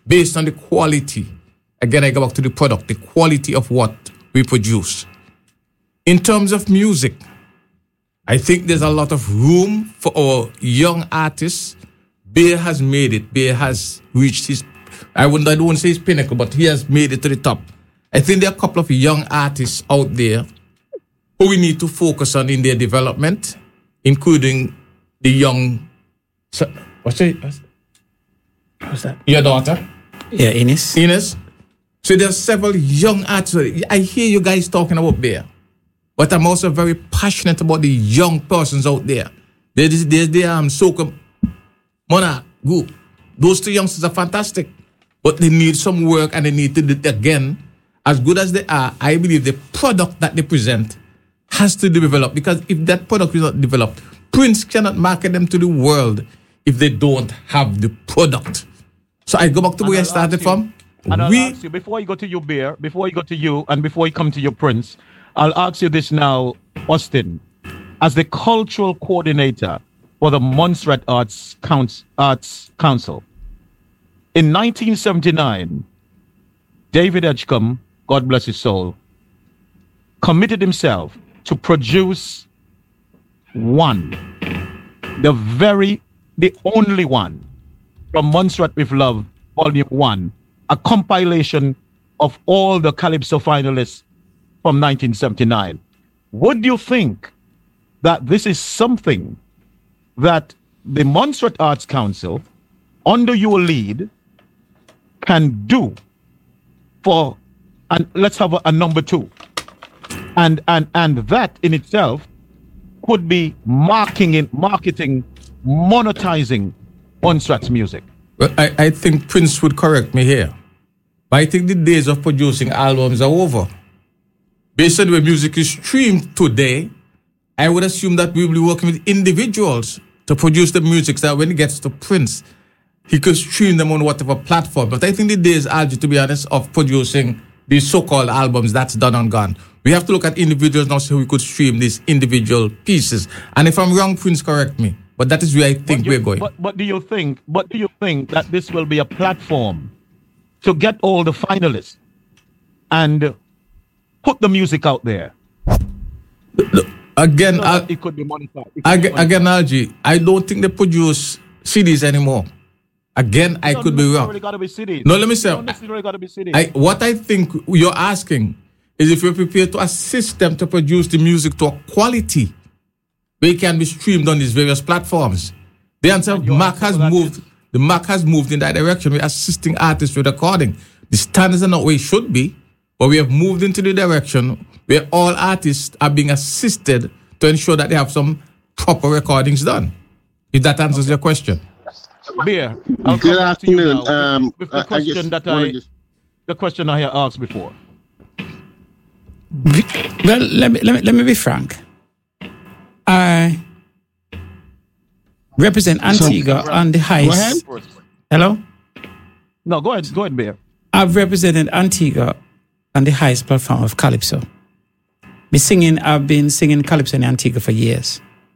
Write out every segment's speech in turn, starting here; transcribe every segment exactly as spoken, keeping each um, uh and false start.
based on the quality. Again, I go back to the product, the quality of what we produce. In terms of music, I think there's a lot of room for our young artists. Bear has made it. Bear has reached his, I wouldn't, I don't want to say his pinnacle, but he has made it to the top. I think there are a couple of young artists out there who we need to focus on in their development, including the young, what's it? What's that? Your daughter? Yeah, Ines. Ines. So there are several young artists. I hear you guys talking about Bear, but I'm also very passionate about the young persons out there. There's, there's the um, Soca, Monarch group. Those two youngsters are fantastic, but they need some work and they need to do it again. As good as they are, I believe the product that they present has to be developed, because if that product is not developed, Prince cannot market them to the world if they don't have the product. So I go back to and where I'll I started you, from. And I'll we, ask you, before you go to your Bear, before you go to you, and before you come to your Prince, I'll ask you this now, Austin, as the cultural coordinator for the Montserrat Arts, Council, Arts Council. In nineteen seventy-nine, David Edgecombe, God bless his soul, committed himself to produce one, the very, the only one, from Montserrat with Love, Volume one, a compilation of all the Calypso finalists from nineteen seventy-nine. Would you think that this is something that the Montserrat Arts Council, under your lead, can do for, and let's have a, a number two, and and and that in itself could be marking in marketing, monetizing Montserrat's music? Well, I, I think Prince would correct me here, but I think the days of producing albums are over. Based on the way music is streamed today, I would assume that we will be working with individuals to produce the music so that when it gets to Prince, he could stream them on whatever platform. But I think the days, Algie, to be honest, of producing these so-called albums, that's done and gone. We have to look at individuals now so we could stream these individual pieces. And if I'm wrong, Prince, correct me. But that is where I think you, we're going. But, but do you think? But do you think that this will be a platform to get all the finalists and put the music out there? Look, again, so I, it could be monetized. Again, again, Algie, I don't think they produce C Ds anymore. Again, I could be wrong. Gotta be C Ds. No, let me say. Don't necessarily gotta be C Ds. I, what I think you're asking is if you're prepared to assist them to produce the music to a quality where it can be streamed on these various platforms. The answer, Mark has moved. Is? The Mark has moved in that direction. We're assisting artists with recording. The standards are not where it should be, but we have moved into the direction where all artists are being assisted to ensure that they have some proper recordings done. If that answers okay. your question. Bear, I'll Good afternoon. Um, with the question I that I, just... the question I asked before. Well, let me let me let me be frank. I represent Antigua so, on the highest. Hello? No, go ahead. Go ahead, Bear. I've represented Antigua on the highest platform of Calypso. Me singing, I've been singing Calypso in Antigua for years.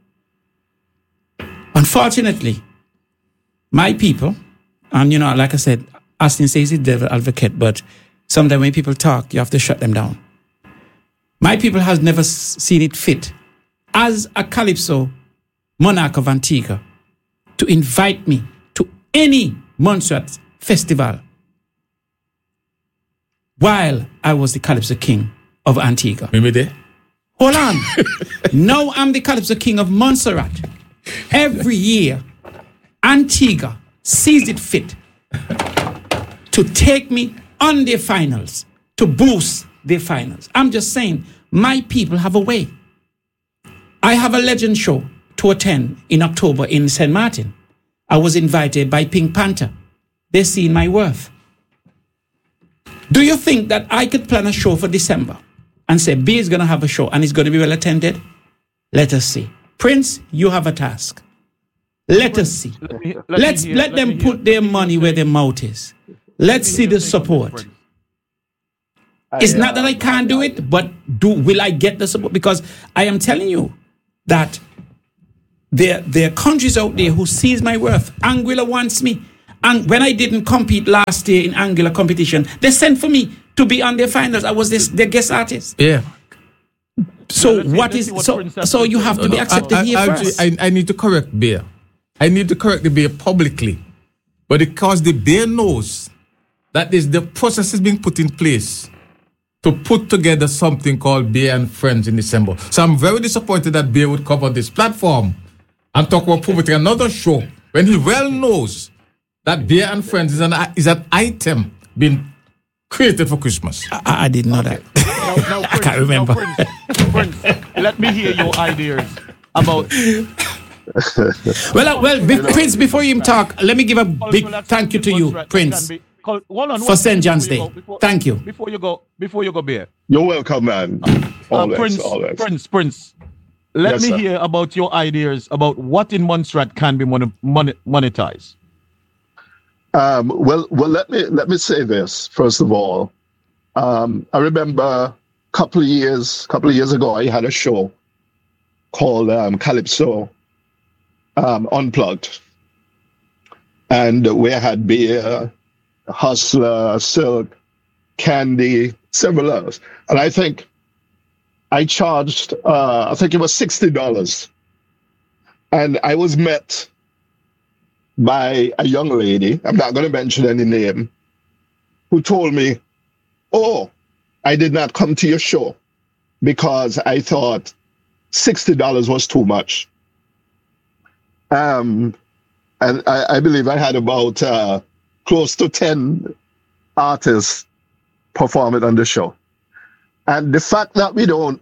Unfortunately, my people, and you know, like I said, Austin says he's the devil advocate, but sometimes when people talk, you have to shut them down. My people has never seen it fit as a Calypso monarch of Antigua to invite me to any Montserrat festival while I was the Calypso king of Antigua. Maybe there. Hold on. Now I'm the Calypso king of Montserrat. Every year, Antigua sees it fit to take me on their finals, to boost their finals. I'm just saying, my people have a way. I have a legend show to attend in October in Saint Martin. I was invited by Pink Panther. They seen my worth. Do you think that I could plan a show for December and say, B is going to have a show and it's going to be well attended? Let us see. Prince, you have a task. Let us see. Let me, let Let's hear, let, let them put their money where their mouth is. Let's see the support. It's not that I can't do it, but do will I get the support? Because I am telling you that there, there are countries out there who sees my worth. Anguilla wants me. And when I didn't compete last year in Angular competition, they sent for me to be on their finals. I was this their guest artist. Yeah. So let's see- what let's is see what so Prince has so to you say. have to be accepted I, here I, first. I, I need to correct Bear. I need to correct the Bear publicly. But because the Bear knows that is the process is being put in place to put together something called Bear and Friends in December. So I'm very disappointed that Bear would cover this platform and talk about promoting another show when he well knows that Bear and Friends is an is an item being created for Christmas. I, I didn't know that. Now, now, I can't remember. Now, Prince, Prince, let me hear your ideas about. Well, uh, well, be, Prince, before you talk, let me give a big cultural thank you to you, acceptance Prince, can be- cul- hold on, for one Saint second John's before you Day. go, before- Thank you. Before you go, before you go, Bear. You're welcome, man. Uh, Always, Prince, always. Prince, Prince. Let Yes, me sir. hear about your ideas about what in Montserrat can be mon- mon- monetized. Um, well, well, let me let me say this first of all. Um, I remember a couple of years, couple of years ago, I had a show called um, Calypso um, Unplugged, and we had Beer, Hustler, Silk, Candy, several others, and I think I charged, uh, I think it was sixty dollars, and I was met by a young lady, I'm not going to mention any name, who told me, oh, I did not come to your show because I thought sixty dollars was too much. Um, and I, I believe I had about uh, close to ten artists performing on the show. And the fact that we don't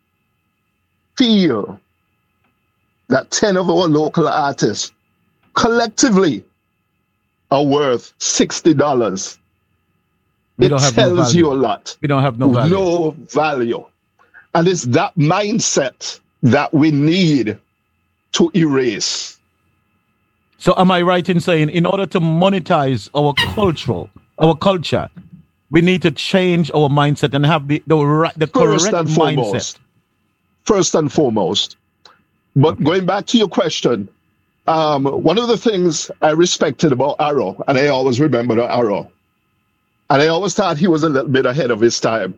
feel that ten of our local artists collectively are worth sixty dollars. We It don't have no tells value. you a lot. We don't have no value. No value. And it's that mindset that we need to erase. So am I right in saying in order to monetize our cultural, our culture, we need to change our mindset and have the the, right, the First correct and mindset? foremost. First and foremost. But Okay. going back to your question, um, one of the things I respected about Arrow, and I always remember Arrow, and I always thought he was a little bit ahead of his time.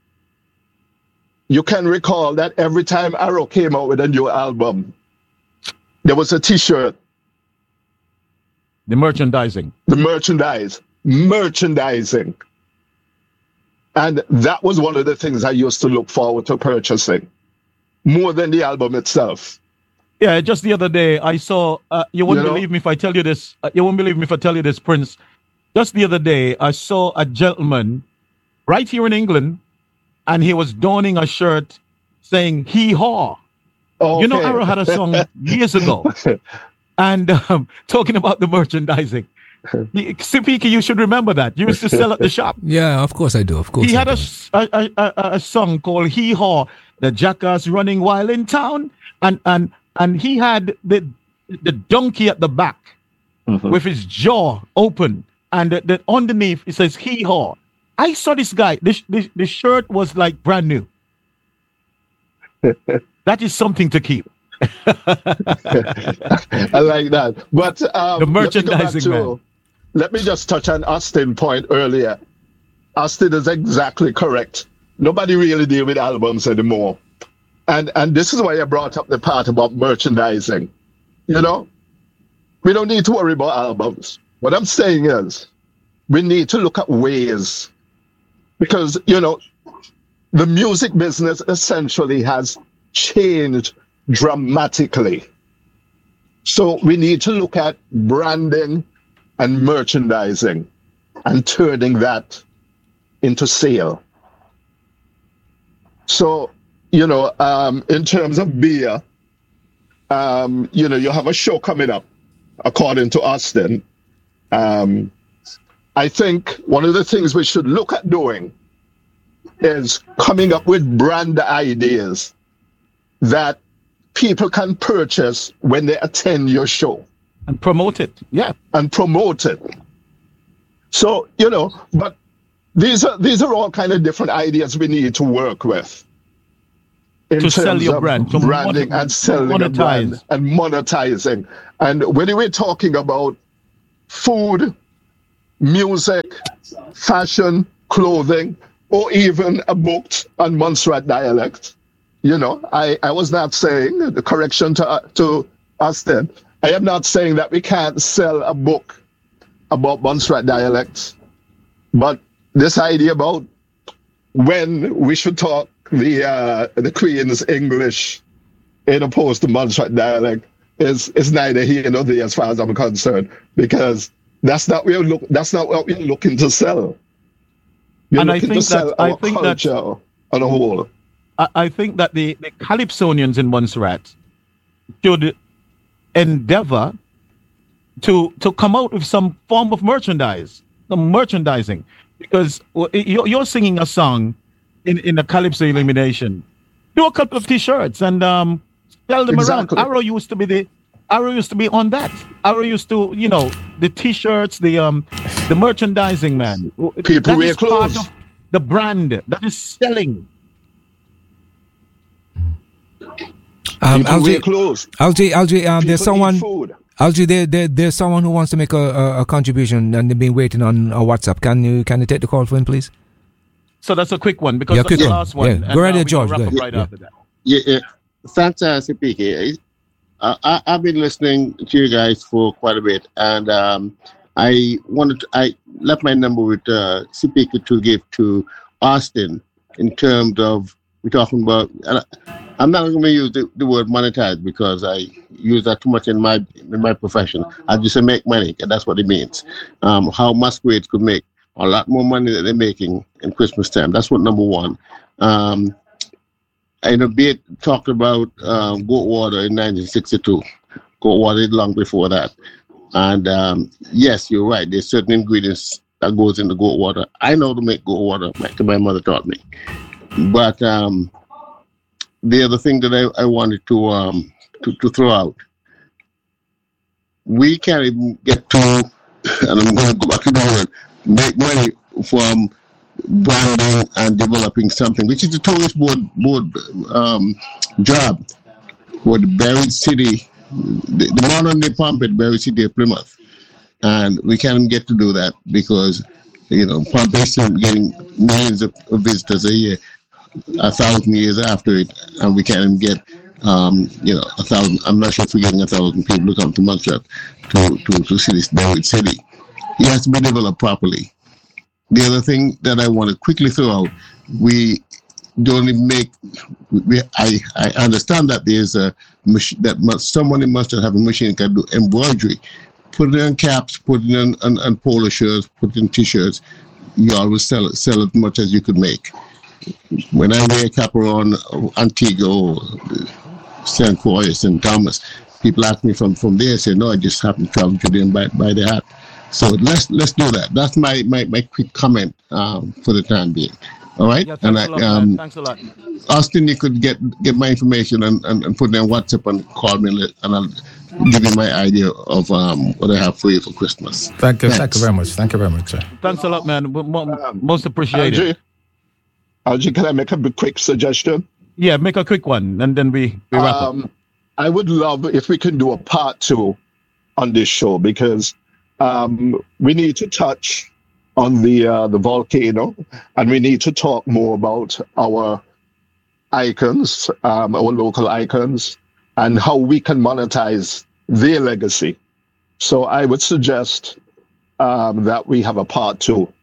You can recall that every time Arrow came out with a new album, there was a t-shirt, The merchandising. the merchandise, merchandising. And that was one of the things I used to look forward to purchasing, more than the album itself. Yeah, just the other day I saw. Uh, you wouldn't You know? believe me if I tell you this. Uh, you won't believe me if I tell you this, Prince. Just the other day I saw a gentleman right here in England, and he was donning a shirt saying "Hee Haw." You know, Okay. Arrow had a song years ago, and um, talking about the merchandising. He- Sipiki, you should remember that. You used to sell at the shop. Yeah, of course I do. Of course. He I had a, do. s- a, a, a- a song called Hee Haw, the jackass running wild in town. And and and he had the the donkey at the back Mhm. with his jaw open. And the, the underneath it says Hee Haw. I saw this guy. This, this the shirt was like brand new. That is something to keep. I like that. But um, The let me go back merchandising, to- man. Let me just touch on Austin point earlier. Austin is exactly correct. Nobody really deal with albums anymore. And and this is why I brought up the part about merchandising. You know, we don't need to worry about albums. What I'm saying is we need to look at ways, because, you know, the music business essentially has changed dramatically. So we need to look at branding and merchandising and turning that into sale. So, you know, um, in terms of beer, um, you know, you have a show coming up, according to Austin. Um, I think one of the things we should look at doing is coming up with brand ideas that people can purchase when they attend your show And promote it. Yeah. and promote it. So, you know, but these are these are all kind of different ideas we need to work with in To sell terms your of brand, to branding mon- and selling a monetize. brand and monetizing. And when we're talking about food, music, fashion, clothing, or even a book on Montserrat dialect. You know, I, I was not saying, the correction to, uh, to Austin, I am not saying that we can't sell a book about Montserrat dialects, but this idea about when we should talk the uh, the Queen's English in opposed to Montserrat dialect is is neither here nor there as far as I'm concerned, because that's not what we're look that's not what we're looking to sell. We're and I looking think to sell that our I think culture that on a whole. I, I think that the, the Calypsonians in Montserrat should endeavor to to come out with some form of merchandise, some merchandising, because you're, you're singing a song in, in the Calypso Illumination. Do a couple of T-shirts and um, sell them Exactly. around. Arrow used to be the Arrow used to be on that. Arrow used to, you know, the T-shirts, the um, the merchandising, man. People That wear is part clothes. of the brand that is selling. Um, People wear Algie, clothes. Algie, Algie, um, there's People someone. eat food. Algie, there, there, there's someone who wants to make a, a, a contribution, and they've been waiting on uh, WhatsApp. Can you can you take the call for him, please? So that's a quick one because Yeah, that's quick the one. last one. Yeah. And Go right now ahead, we gonna George. wrap Go up ahead. right Yeah. after that. Yeah, yeah. Thanks, uh, C P K. Uh, I, I've been listening to you guys for quite a bit, and um, I wanted to, I left my number with uh, C P K to give to Austin in terms of we're talking about. And I, I'm not going to use the, the word monetize because I use that too much in my in my profession. I just say make money, and that's what it means. Um, how masquerades could make a lot more money than they're making in Christmas time. That's what number one. Um, I know Beat talked about um, goat water in nineteen sixty-two. Goat water is long before that. And um, yes, you're right. There's certain ingredients that goes in the goat water. I know to make goat water. My, my mother taught me. But um, the other thing that I, I wanted to, um, to to throw out, we can't even get to, and I'm going to go back to the word, make money from branding and developing something, which is the tourist board board um, job for the buried city, the, the modern day Pompey, buried city of Plymouth, and we can't get to do that because you know Pompey is still getting millions of, of visitors a year, a thousand years after it, and we can't even get um, you know a thousand. I'm not sure if we're getting a thousand people to come to Montserrat to to to see this buried city. It has to be developed properly. The other thing that I want to quickly throw out, we don't even make. We, I I understand that there's a machine that must, someone must have a machine that can do embroidery, put it on caps, put it on, on, on polo shirts, put it in t-shirts. You always sell it, sell as much as you could make. When I wear a cap around Antigua or Saint Croix, Saint Thomas, people ask me from from there. Say no, I just happen to travel to them and buy buy the hat. So let's let's do that. That's my my, my quick comment um, for the time being. All right. Yeah, and thanks I, a lot, um, man. Thanks a lot. Austin, you could get get my information and, and, and put it on WhatsApp and call me, and I'll give you my idea of um, what I have for you for Christmas. Thank you. Thanks. Thank you very much. Thank you very much, sir. Thanks a lot, man. Mo- mo- Um, Most appreciated. Algie, Algie, can I make a big, quick suggestion? Yeah, make a quick one, and then we, we wrap up. Um, I would love if we can do a part two on this show because um, we need to touch on the uh, the volcano, and we need to talk more about our icons, um, our local icons, and how we can monetize their legacy. So I would suggest um, that we have a part two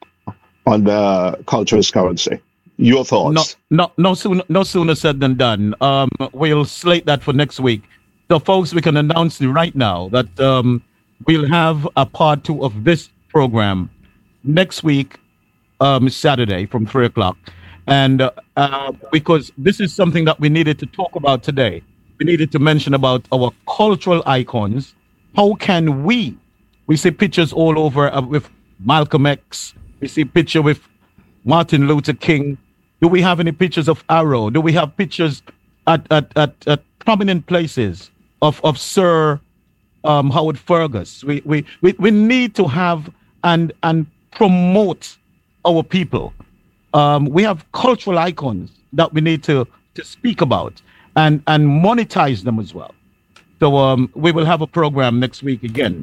on the culture as currency. Your thoughts? No, no, no sooner, no sooner said than done. Um, we'll slate that for next week. So, folks, we can announce right now that um, we'll have a part two of this program next week, um, Saturday from three o'clock. And uh, uh, because this is something that we needed to talk about today, we needed to mention about our cultural icons. How can we? We see pictures all over uh, with Malcolm X. We see picture with Martin Luther King. Do we have any pictures of Arrow? Do we have pictures at at, at, at prominent places of, of Sir um, Howard Fergus? We, we we we need to have and and promote our people. Um, we have cultural icons that we need to, to speak about and, and monetize them as well. So um, we will have a program next week again.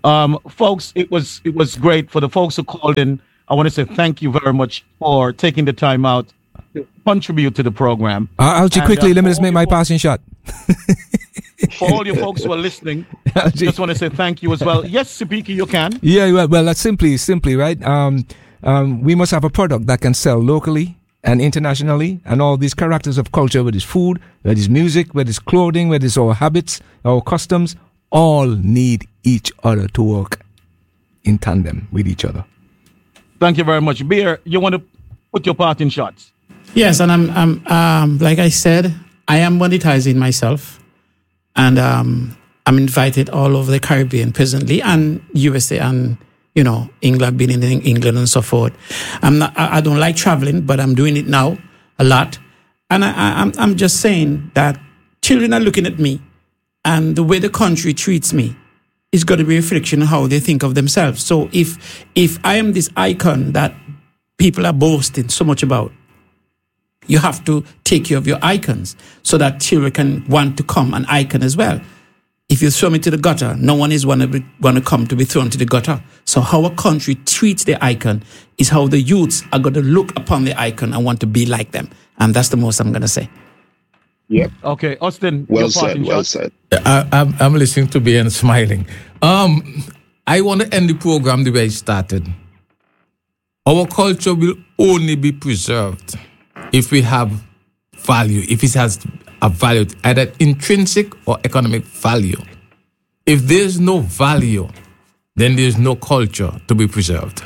Um, folks, it was it was great for the folks who called in. I want to say thank you very much for taking the time out to contribute to the program. Uh, Algie, And, quickly, uh, let me for just all make you my folks- passing shot. For all you folks who are listening, just want to say thank you as well. Yes, Sipiki, you can. Yeah, well, well, that's simply, simply, right? Um, um, we must have a product that can sell locally and internationally, and all these characters of culture, whether it's food, whether it's music, whether it's clothing, whether it's our habits, our customs, all need each other to work in tandem with each other. Thank you very much. Beer, you want to put your part in shots? Yes, and I'm, I'm um, like I said, I am monetizing myself, and um, I'm invited all over the Caribbean presently, and U S A, and you know, England, being in England and so forth. I'm not, I, I don't like traveling, but I'm doing it now a lot, and I, I, I'm, I'm just saying that children are looking at me, and the way the country treats me is going to be a reflection of how they think of themselves. So if if I am this icon that people are boasting so much about, you have to take care of your icons so that children can want to come an icon as well. If you throw me to the gutter, no one is going to want to come to be thrown to the gutter. So how a country treats the icon is how the youths are going to look upon the icon and want to be like them. And that's the most I'm going to say. Yep. Okay, Austin, Well your part said. in Well shots. said. I, I'm, I'm listening to B and smiling. Um, I want to end the program the way it started. Our culture will only be preserved if we have value, if it has a value, either intrinsic or economic value. If there's no value, then there's no culture to be preserved.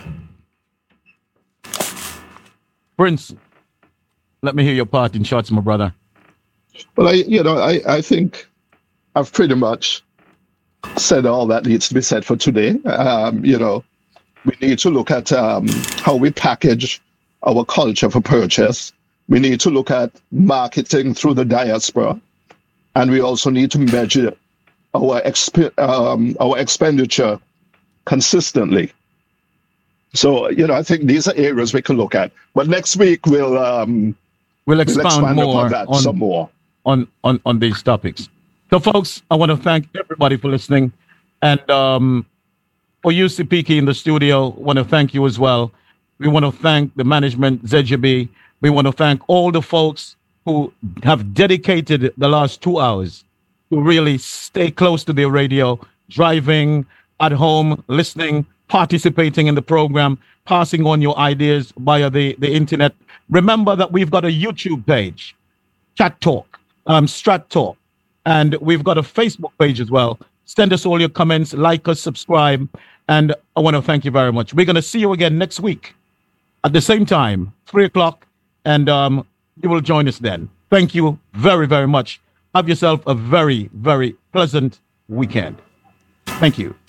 Prince, let me hear your part in shots, my brother. Well, I, you know, I, I think I've pretty much said all that needs to be said for today. Um, you know, we need to look at um, how we package our culture for purchase. We need to look at marketing through the diaspora, and we also need to measure our exp- um, our expenditure consistently. So, you know, I think these are areas we can look at. But next week we'll um, We'll we'll expound expand more upon that on, some more. on, on, on these topics. So, folks, I want to thank everybody for listening. And um, for you, Sipiki, in the studio, I want to thank you as well. We want to thank the management, Z J B. We want to thank all the folks who have dedicated the last two hours to really stay close to their radio, driving, at home, listening, participating in the program, passing on your ideas via the, the internet. Remember that we've got a YouTube page, Chat Talk, um, Strat Talk, and we've got a Facebook page as well. Send us all your comments, like us, subscribe, and I want to thank you very much. We're going to see you again next week at the same time, three o'clock, and um, you will join us then. Thank you very, very much. Have yourself a very, very pleasant weekend. Thank you.